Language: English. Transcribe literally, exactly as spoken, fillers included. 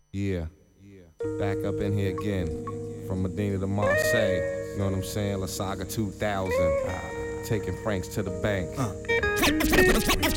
Yeah, back up in here again. From Medina to Marseille. You know what I'm saying? La Saga two thousand. Taking Franks to the bank.